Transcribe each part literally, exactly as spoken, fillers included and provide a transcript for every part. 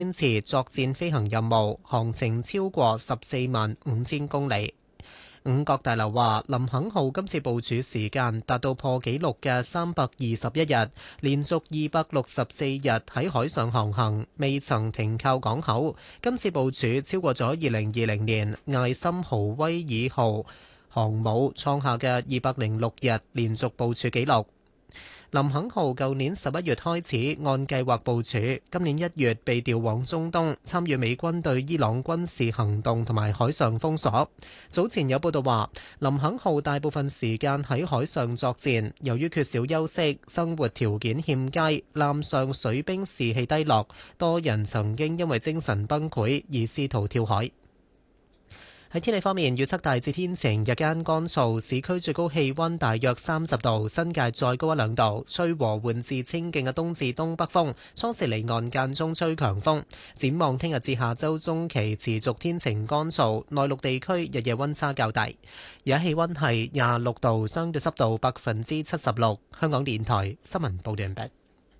堅持作戰飛行任務，航程超過十四萬五千公里。五角大樓話，林肯號今次部署時間達到破紀錄嘅三百二十一日，連續二百六十四日喺海上航行，未曾停靠港口。今次部署超過咗二零二零年艾森豪威爾號航母創下嘅二百零六日連續部署紀錄。林肯號舊年十一月開始按計劃部署，今年一月被調往中東參與美軍對伊朗軍事行動同埋海上封鎖。早前有報道話，林肯號大部分時間喺海上作戰，由於缺少休息，生活條件欠佳，艦上水兵士氣低落，多人曾經因為精神崩潰而試圖跳海。喺天氣方面，預測大致天晴，日間乾燥，市區最高氣溫大約三十度，新界再高一兩度，吹和緩至清勁嘅東至東北風，初時離岸間中吹強風。展望聽日至下周中期持續天晴乾燥，內陸地區日夜溫差較大。而家氣溫係廿六度，相對濕度百分之七十六。香港電台新聞報道完畢。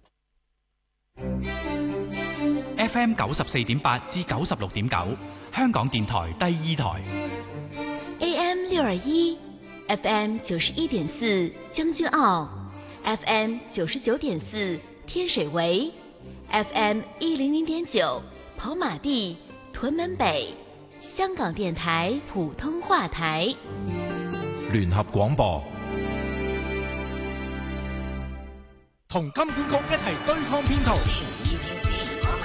F M 九十四點八至九十六點九。香港電台第二台 A M 六二一 F M 九十一點四將軍澳 F M 九十九點四天水圍 F M 一零零點九跑馬地屯門北香港電台普通話台聯合廣播， 同金管局一齊對抗騙徒。